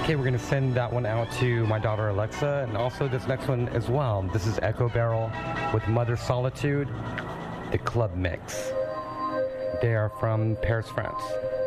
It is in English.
Okay, we're gonna send that one out to my daughter Alexa, and also this next one as well. This is Echo Barrel with Mother Solitude, the Club Mix. They are from Paris, France.